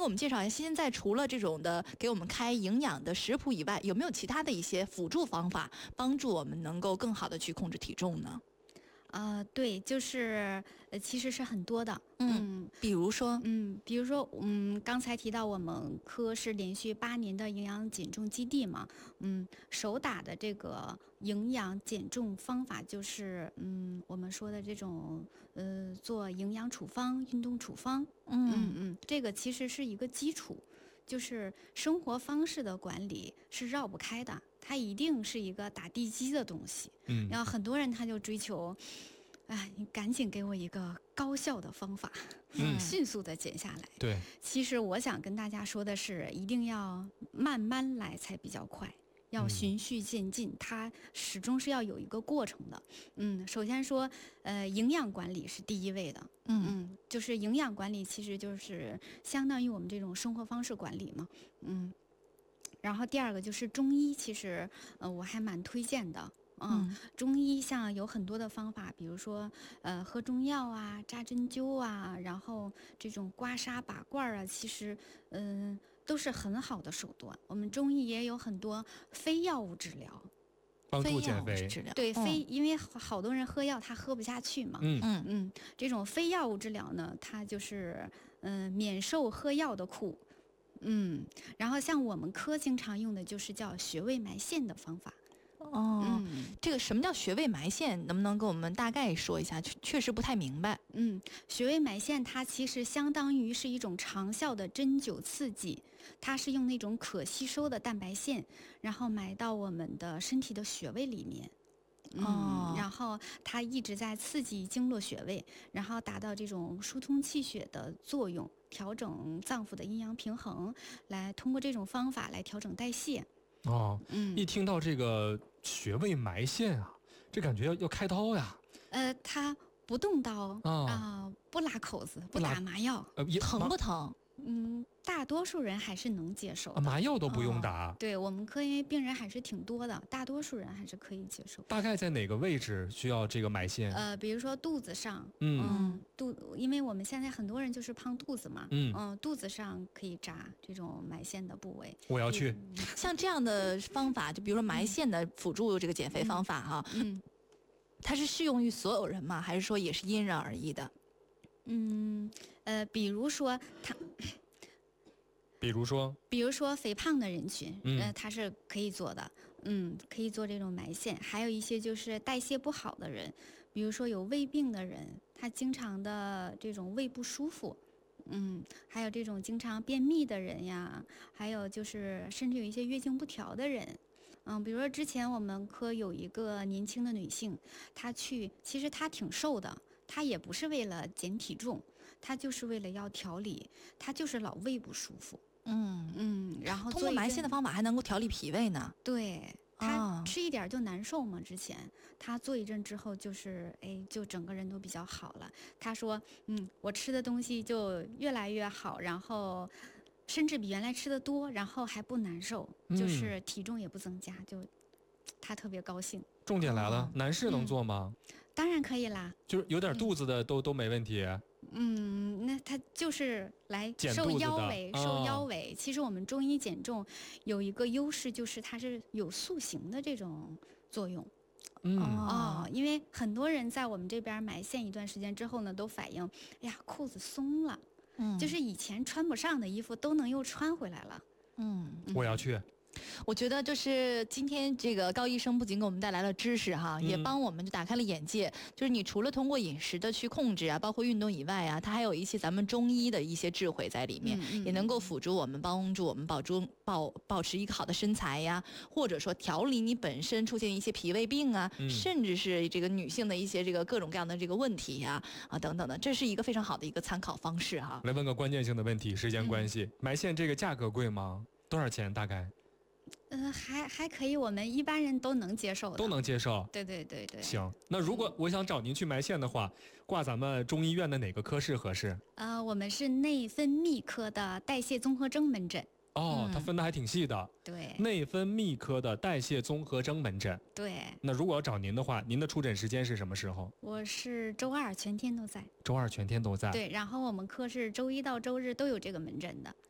我们介绍一下，现在除了这种的给我们开营养的食谱以外，有没有其他的一些辅助方法，帮助我们能够更好的去控制体重呢？ 对，就是其实是很多的， 比如说， 刚才提到我们科是连续8年的营养减重基地嘛，首打的这个营养减重方法就是，我们说的这种做营养处方、运动处方，这个其实是一个基础，就是生活方式的管理是绕不开的。它一定是一个打地基的东西，然后很多人他就追求，你赶紧给我一个高效的方法，迅速的减下来。 对， 其实我想跟大家说的是，一定要慢慢来才比较快，要循序渐进，它始终是要有一个过程的。首先说，营养管理是第一位的。就是营养管理其实就是相当于我们这种生活方式管理嘛。然后第二个就是中医，其实我还蛮推荐的。中医像有很多的方法，比如说喝中药啊、扎针灸啊，然后这种刮痧拔罐啊，其实都是很好的手段。我们中医也有很多非药物治疗， 帮助减肥。 对，因为好多人喝药他喝不下去嘛。这种非药物治疗呢，它就是免受喝药的苦。然后像我们科经常用的就是叫穴位埋线的方法。 这个什么叫穴位埋线？能不能跟我们大概说一下？确实不太明白。 穴位埋线它其实相当于是一种长效的针灸刺激，它是用那种可吸收的蛋白线，然后埋到我们的身体的穴位里面。然后它一直在刺激经络穴位，然后达到这种疏通气血的作用，调整脏腑的阴阳平衡，来通过这种方法来调整代谢。 一听到这个穴位埋线啊，这感觉要开刀呀。 它不动刀不拉口子，不打麻药， 疼不疼？ 大多数人还是能接受的。 麻药都不用打。 对，我们科因为病人还是挺多的，大多数人还是可以接受。 大概在哪个位置需要这个埋线？ 比如说肚子上，因为我们现在很多人就是胖肚子嘛，肚子上可以扎这种埋线的部位。 我要去。 像这样的方法，就比如说埋线的辅助这个减肥方法哈，它是适用于所有人吗？还是说也是因人而异的？ 比如说比如说肥胖的人群，他是可以做的，可以做这种埋线。还有一些就是代谢不好的人，比如说有胃病的人，他经常的这种胃不舒服，还有这种经常便秘的人呀，还有就是甚至有一些月经不调的人。比如说之前我们科有一个年轻的女性，其实她挺瘦的，她也不是为了减体重，她就是为了要调理，她就是老胃不舒服。然后通过埋线的方法还能够调理脾胃呢。 对，她吃一点就难受嘛，之前她做一阵之后就是就整个人都比较好了。她说我吃的东西就越来越好，然后甚至比原来吃的多，然后还不难受，就是体重也不增加，就他特别高兴。 重点来了，男士能做吗？ 当然可以啦， 就是有点肚子的都没问题。 那他就是来瘦腰围。其实我们中医减重有一个优势，就是它是有塑形的这种作用。因为很多人在我们这边埋线一段时间之后呢，都反映，哎呀，裤子松了。就是以前穿不上的衣服都能又穿回来了。 我要去。 我觉得就是今天这个高医生不仅给我们带来了知识哈，也帮我们就打开了眼界。就是你除了通过饮食的去控制啊，包括运动以外啊，它还有一些咱们中医的一些智慧在里面，也能够辅助我们，帮助我们保持一个好的身材呀，或者说调理你本身出现一些脾胃病啊，甚至是这个女性的一些这个各种各样的这个问题呀等等的，这是一个非常好的一个参考方式哈。 来问个关键性的问题，时间关系，埋线这个价格贵吗？多少钱大概？ 还可以，我们一般人都能接受的。 都能接受。 对。 行，那如果我想找您去埋线的话，挂咱们中医院的哪个科室合适？ 我们是内分泌科的代谢综合征门诊。 它分的还挺细的。 对， 内分泌科的代谢综合征门诊。 对。 那如果要找您的话，您的出诊时间是什么时候？ 我是周二全天都在。 周二全天都在。 对，然后我们科是周一到周日都有这个门诊的。